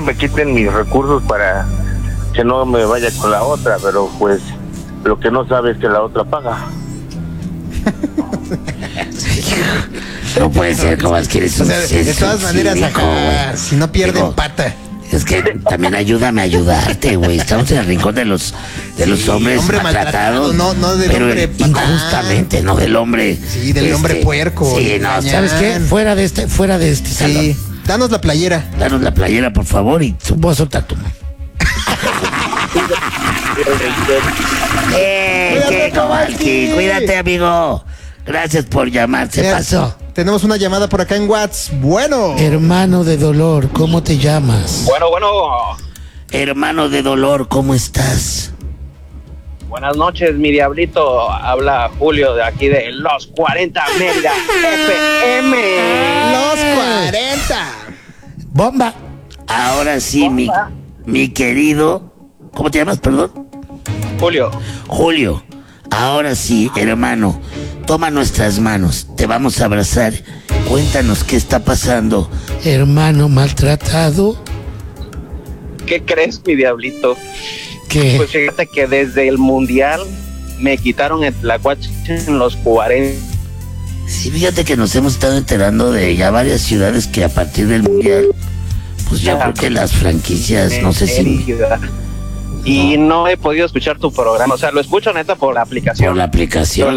me quiten mis recursos para que no me vaya con la otra, pero pues lo que no sabe es que la otra paga. No puede ser, como es que eres un... O sea, de todas maneras, cínico, ajá, güey. si no pierden Digo, pata. Es que también ayúdame a ayudarte, güey. Estamos en el rincón de los hombres hombre maltratados. no del pero hombre patán. injustamente, no del hombre. Sí, del hombre puerco. Sí, no, gañán. ¿sabes qué? Fuera de este Sí, salón. danos la playera. Danos la playera, por favor, y voy a soltar tu mano. Cuídate, Kowalski, cuídate, amigo. Gracias por llamar, se Mira, pasó. Tenemos una llamada por acá en WhatsApp. Bueno. Hermano de dolor, ¿cómo te llamas? Bueno. Hermano de dolor, ¿cómo estás? Buenas noches, mi diablito. Habla Julio de aquí de Los 40 Mega FM. Los 40. Bomba. Ahora sí, mi querido... ¿Cómo te llamas, perdón? Julio. Ahora sí, hermano, toma nuestras manos, te vamos a abrazar. Cuéntanos qué está pasando, hermano maltratado. ¿Qué crees, mi diablito? ¿Qué? Pues fíjate que desde el mundial me quitaron el tlacuache en los 40. Sí, fíjate que nos hemos estado enterando de ya varias ciudades que a partir del mundial, pues yo creo que las franquicias, no sé si... Y no he podido escuchar tu programa, o sea, lo escucho neta por la aplicación. Por la aplicación.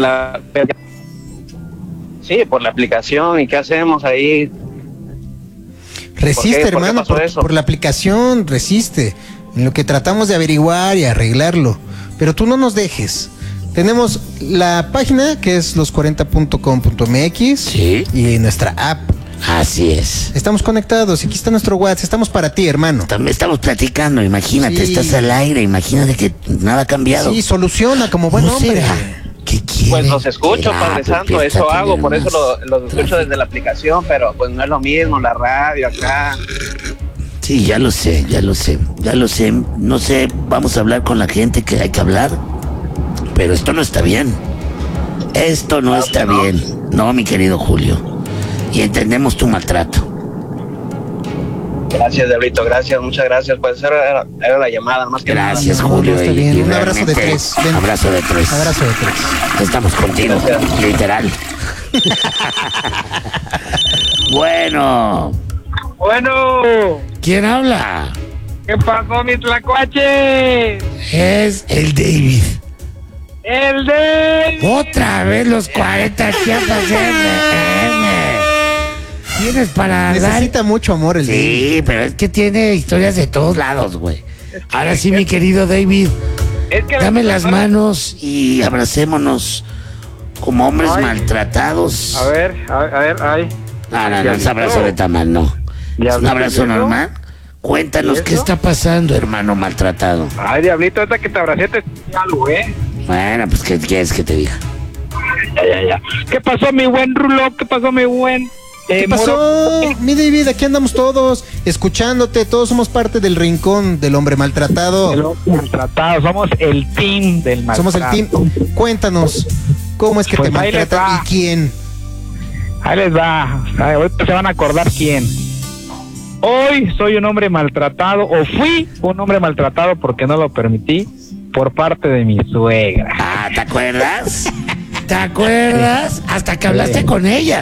Sí, por la aplicación. ¿Y qué hacemos ahí? Resiste, ¿Por qué hermano, pasó eso? por la aplicación, resiste. En lo que tratamos de averiguar y arreglarlo. Pero tú no nos dejes. Tenemos la página que es los40.com.mx. Sí. Y nuestra app. Así es. Estamos conectados. Aquí está nuestro WhatsApp. Estamos para ti, hermano. También estamos platicando, imagínate, Sí. estás al aire, imagínate que nada ha cambiado. Sí, soluciona como buen ¿Cómo hombre. será? ¿Qué quiere? Pues los escucho, ¿Será? Padre Porque Santo, está eso hago, teniendo por eso más los escucho tráfico. desde la aplicación, pero pues no es lo mismo, la radio acá. Sí, ya lo sé. No sé, vamos a hablar con la gente que hay que hablar, pero esto no está bien. Esto no está bien. No, mi querido Julio. Y entendemos tu maltrato. Gracias, Diablito, gracias, muchas gracias. Pues era la llamada, más que Gracias, No, Julio. no, está y- bien. y Un abrazo de realmente, 3. Ven. Abrazo de 3. Abrazo de 3. Estamos contigo, Gracias. literal. Bueno, Bueno, ¿quién habla? ¿qué pasó, mi tlacuache? Es el David. El de... Otra vez los 40 chiapas Tienes para dar. Necesita mucho amor el David. Sí, pero es que tiene historias de todos lados, güey. Ahora sí, mi querido David, Es que dame las manos y abracémonos como hombres Ay. maltratados. A ver, ay. No, es abrazo de tamal, no. ¿Ya Es un abrazo viste eso? normal. Cuéntanos ¿Y qué eso? está pasando, hermano maltratado. Ay, Diablito, ahorita que te abracé te dije algo, ¿eh? Bueno, pues, ¿qué quieres que te diga? Ya. ¿Qué pasó, mi buen Rulo? ¿Qué pasó, mi buen... ¿Qué Moro? pasó? Mi David, aquí andamos todos, escuchándote. Todos somos parte del rincón del hombre maltratado. El maltratado, somos el team del maltrato. Somos el team. Cuéntanos, ¿cómo es que Pues te ahí les maltratan va. y quién? Ahí les va. Ay, ahorita se van a acordar quién. Hoy soy un hombre maltratado, o fui un hombre maltratado porque no lo permití por parte de mi suegra. Ah, ¿te acuerdas? ¿Te acuerdas? Hasta que hablaste con ella.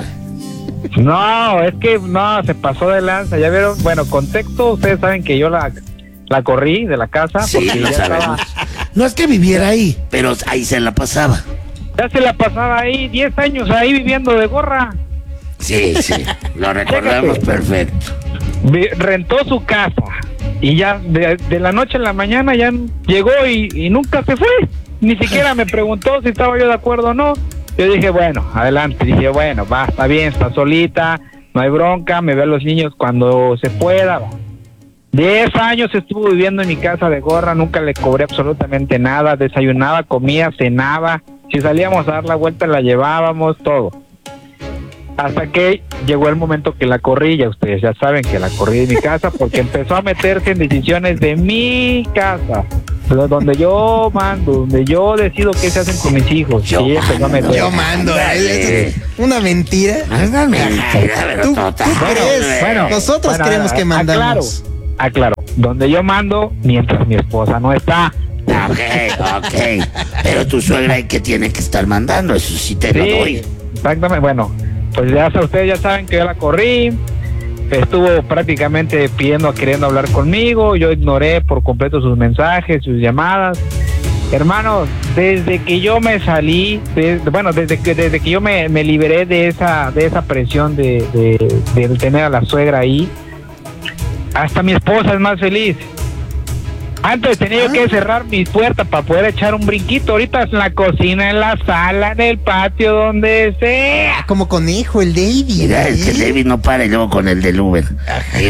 No, es que no, se pasó de lanza. Ya vieron, bueno, contexto, ustedes saben que yo la corrí de la casa. Sí, porque lo ya sabemos. No es que viviera ahí, pero ahí se la pasaba. ya se la pasaba ahí, 10 años ahí viviendo de gorra. Sí, lo recordamos perfecto. Rentó su casa y ya de la noche a la mañana ya llegó y nunca se fue. Ni siquiera me preguntó si estaba yo de acuerdo o no. Yo dije, bueno, adelante. Dije, bueno, va, está bien, está solita, no hay bronca, me ve a los niños cuando se pueda. Va. 10 años estuvo viviendo en mi casa de gorra, nunca le cobré absolutamente nada, desayunaba, comía, cenaba, si salíamos a dar la vuelta la llevábamos, todo. Hasta que llegó el momento que la corrí, ya ustedes ya saben que la corrí de mi casa porque empezó a meterse en decisiones de mi casa, donde yo mando, donde yo decido qué se hacen con mis hijos. Yo Y ella empezó a mando. meter. Yo mando. Ándale. Es una mentira. Es una mentira, pero ¿Tú total. crees? Bueno, Nosotros bueno, creemos que mandamos. Aclaro. donde yo mando mientras mi esposa no está. Ok. Pero tu suegra que tiene que estar mandando, eso sí te lo doy. Exactamente. Bueno, pues ya ustedes ya saben que yo la corrí. Estuvo prácticamente queriendo hablar conmigo. Yo ignoré por completo sus mensajes, sus llamadas. Hermanos, desde que yo me salí, desde que yo me liberé de esa presión de tener a la suegra ahí, hasta mi esposa es más feliz. Antes tenía que cerrar mi puerta para poder echar un brinquito. Ahorita es en la cocina, en la sala, en el patio, donde sea. Como conejo, el David. Mira, es que el David no para y luego con el del Uber. Y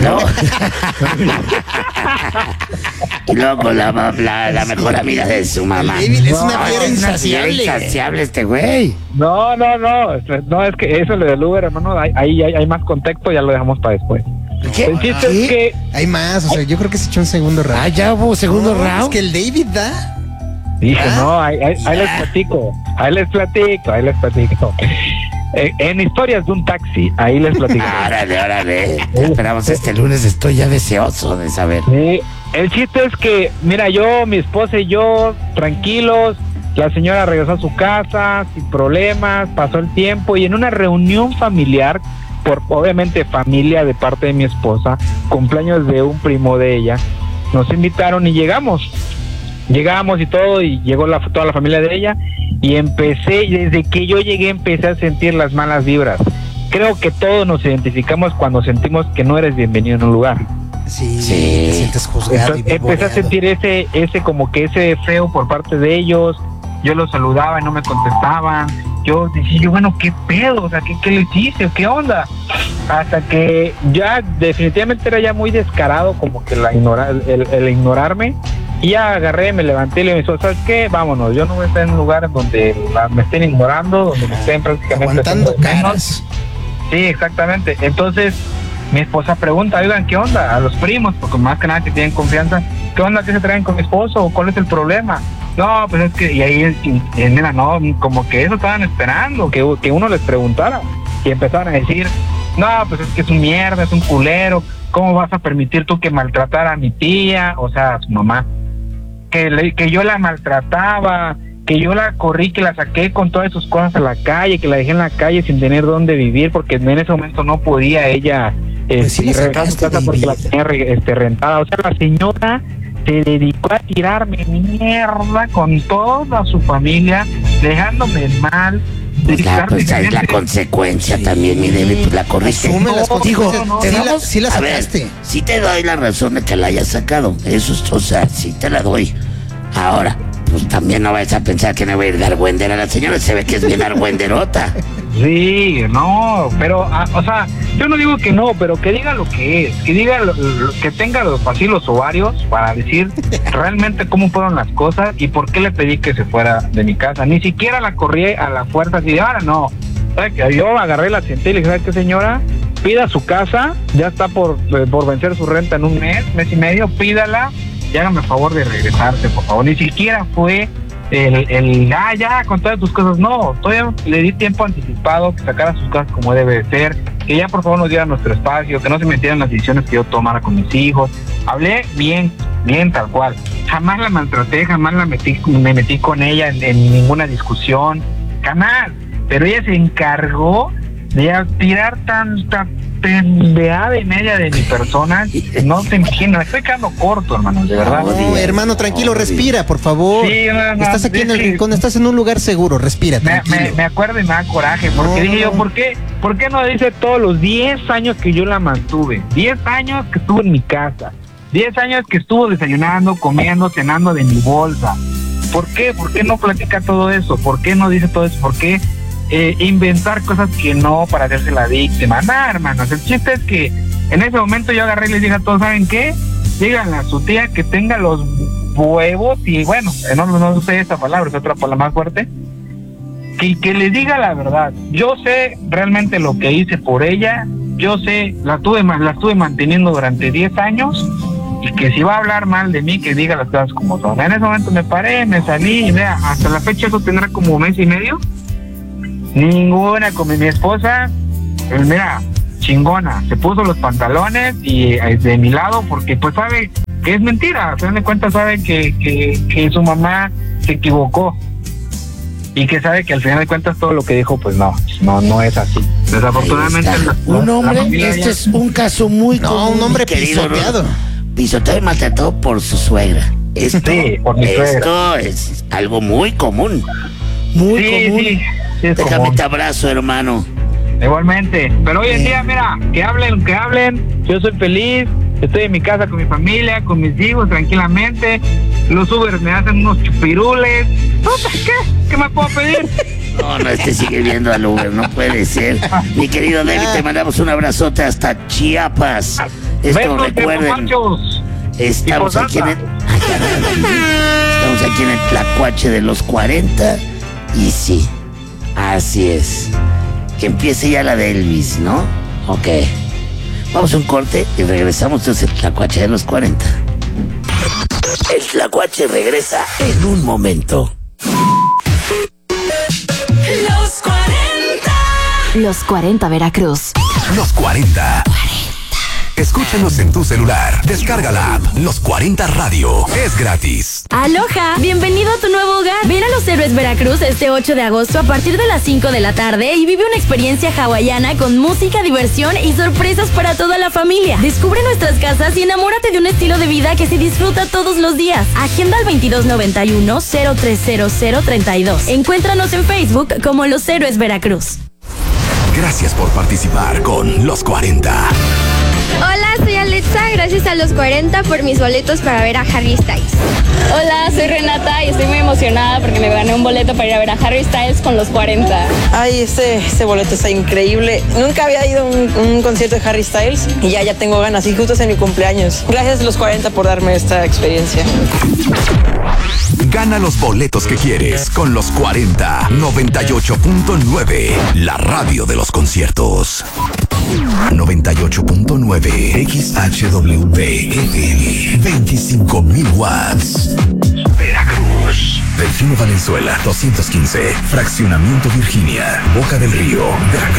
luego con la mejor amiga de su mamá. El David es una fiera insaciable. Insaciable este güey. No, es que eso lo del Uber, hermano, ahí hay más contexto, ya lo dejamos para después. ¿Qué? El chiste es que hay más, o sea, yo creo que se echó un segundo round. Ya hubo segundo round. Es que el David da. dije, no, ahí les platico. En historias de un taxi, ahí les platico. Órale. Esperamos este lunes, estoy ya deseoso de saber. El chiste es que, mira, mi esposa y yo, tranquilos, la señora regresó a su casa sin problemas, pasó el tiempo y en una reunión familiar, obviamente familia de parte de mi esposa, cumpleaños de un primo de ella, nos invitaron y llegamos y todo, y llegó toda la familia de ella, y desde que yo llegué empecé a sentir las malas vibras. Creo que todos nos identificamos cuando sentimos que no eres bienvenido en un lugar. Sí. Te sientes juzgado. Entonces, empecé a sentir ese como que ese feo por parte de ellos. Yo los saludaba y no me contestaban. Yo decía, bueno, ¿qué pedo? O sea, ¿qué les hice? ¿Qué onda? Hasta que ya definitivamente era ya muy descarado como que el ignorarme. Y ya agarré, me levanté y le dije, ¿sabes qué? Vámonos, yo no voy a estar en un lugar donde me estén ignorando, donde me estén prácticamente aguantando caras. Sí, exactamente. Entonces mi esposa pregunta, oigan, ¿qué onda? A los primos, porque más que nada que tienen confianza, ¿qué onda? ¿Qué se traen con mi esposo? ¿Cuál es el problema? No, pues es que, y ahí, mira, no, como que eso estaban esperando, que uno les preguntara, y empezaron a decir, no, pues es que es un mierda, es un culero, ¿cómo vas a permitir tú que maltratara a mi tía? O sea, a su mamá, que yo la maltrataba, que yo la corrí, que la saqué con todas sus cosas a la calle, que la dejé en la calle sin tener dónde vivir, porque en ese momento no podía ella regresar a su casa porque la tenía rentada. O sea, la señora se dedicó a tirarme mierda con toda su familia, dejándome mal. Pues es la consecuencia también, mi David, pues la corriste. Asume las consecuencias. Sí la a sacaste. ver, sí te doy la razón de que la hayas sacado. Eso, o sea, sí te la doy. Ahora, pues también no vayas a pensar que me voy a ir de argüendera a la señora. Se ve que es bien argüenderota. Sí, no, pero, o sea, yo no digo que no, pero que diga lo que es, que diga que tenga así los ovarios para decir realmente cómo fueron las cosas y por qué le pedí que se fuera de mi casa. Ni siquiera la corrí a la fuerza así de ahora, no. Yo agarré, la senté y le dije, ¿sabes qué, señora? Pida su casa, ya está por vencer su renta en un mes y medio, pídala y hágame el favor de regresarse, por favor. Ni siquiera fue ya, con todas tus cosas, no, todavía le di tiempo anticipado que sacara sus cosas como debe de ser, que ya por favor nos diera nuestro espacio, que no se metieran las decisiones que yo tomara con mis hijos. Hablé bien tal cual, jamás la maltraté, jamás me metí con ella en ninguna discusión, jamás, pero ella se encargó de tirar tanta pendeada y media de mi persona, no te imaginas, estoy quedando corto, hermano, de verdad. No, hermano, tranquilo, respira, por favor. Sí, no, estás aquí en el rincón, estás en un lugar seguro, respira, tranquilo. Me acuerdo y me da coraje, porque dije yo, ¿por qué no dice todos los 10 años que yo la mantuve? 10 años que estuvo en mi casa, 10 años que estuvo desayunando, comiendo, cenando de mi bolsa. ¿Por qué? ¿Por qué no platica todo eso? ¿Por qué no dice todo eso? ¿Por qué inventar cosas que no para hacerse la víctima? Nada, hermanos, el chiste es que en ese momento yo agarré y les dije a todos, ¿saben qué? Díganle a su tía que tenga los huevos, y bueno, no sé esa palabra, es otra palabra más fuerte, que les diga la verdad. Yo sé realmente lo que hice por ella, yo sé, la estuve manteniendo durante 10 años, y que si va a hablar mal de mí, que diga las cosas como son. En ese momento me paré, me salí, y vea, hasta la fecha eso tendrá como mes y medio. Ninguna con mi esposa, mira, chingona. Se puso los pantalones y de mi lado, porque pues sabe que es mentira. A fin de cuentas sabe que su mamá se equivocó. Y que sabe que al final de cuentas todo lo que dijo, pues no es así. Desafortunadamente un hombre, este es un caso muy común, un hombre pisoteado y maltratado por su suegra. Esto es algo muy común. Muy común. Sí, déjame común. Te abrazo, hermano. Igualmente. Pero hoy en día, mira, que hablen. Yo soy feliz. Estoy en mi casa con mi familia, con mis hijos, tranquilamente. Los Ubers me hacen unos chupirules. ¿Qué me puedo pedir? No, sigue viendo al Uber, no puede ser. Mi querido David, te mandamos un abrazote hasta Chiapas. Esto recuerden. Estamos aquí en el Tlacuache de los 40. Y sí, así es. Que empiece ya la de Elvis, ¿no? Ok. Vamos a un corte y regresamos entonces al Tlacuache de los 40. El Tlacuache regresa en un momento. Los 40. Los 40 Veracruz. Los 40. Escúchanos en tu celular. Descarga la app Los 40 Radio. Es gratis. Aloha, bienvenido a tu nuevo hogar. Ven a Los Héroes Veracruz este 8 de agosto a partir de las 5 de la tarde y vive una experiencia hawaiana con música, diversión y sorpresas para toda la familia. Descubre nuestras casas y enamórate de un estilo de vida que se disfruta todos los días. Agenda al 2291-030032. Encuéntranos en Facebook como Los Héroes Veracruz. Gracias por participar con Los 40. Hola, soy Alexa, gracias a Los 40 por mis boletos para ver a Harry Styles. Hola, soy Renata y estoy muy emocionada porque me gané un boleto para ir a ver a Harry Styles con Los 40. Ay, este boleto está increíble. Nunca había ido a un concierto de Harry Styles y ya tengo ganas, y justo es en mi cumpleaños. Gracias Los 40 por darme esta experiencia. Gana los boletos que quieres con Los 40 98.9, la radio de los conciertos. 98.9 XHWP FM, 25,000 watts. Veracruz. Delfino Valenzuela 215, Fraccionamiento Virginia, Boca del Río, Veracruz.